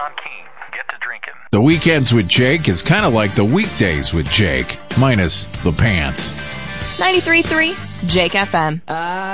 on Keene. Get to drinking. The Weekends with Jake is kind of like the weekdays with Jake, minus the pants. 93.3 Jake FM.